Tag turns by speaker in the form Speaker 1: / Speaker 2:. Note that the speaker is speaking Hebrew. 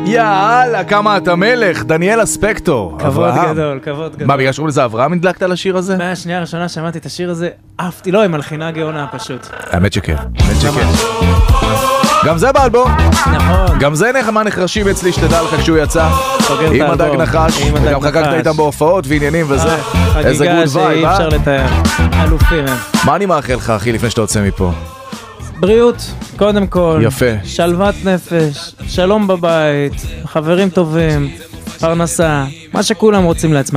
Speaker 1: יאללה, כמה אתה מלך, דניאל אספקטור.
Speaker 2: כבוד גדול, כבוד גדול.
Speaker 1: מה, בגלל שקוראים לזה אברהם הדלקת על השיר הזה?
Speaker 2: מהשנייה הראשונה שמעתי את השיר הזה, עפתי, לא, עם מלחינה גאונה פשוט.
Speaker 1: האמת שכן, האמת שכן. גם זה באלבום.
Speaker 2: נכון.
Speaker 1: גם זה נחמה נחרשים אצלי, שתדע לך כשהוא יצא.
Speaker 2: סוגר את
Speaker 1: עם הדג
Speaker 2: האלבום.
Speaker 1: נחש, וגם חגגת איתם בהופעות ועניינים וזה. איזה
Speaker 2: חגיגה
Speaker 1: גוד וייב,
Speaker 2: שאי אפשר לתאר. אלופים הם.
Speaker 1: מה אני מאחל לך, אחי, לפני שאתה יוצא מפה?
Speaker 2: בריאות, קודם כל.
Speaker 1: יפה.
Speaker 2: שלוות נפש, שלום בבית, חברים טובים, פרנסה, מה שכולם רוצים לעצמם.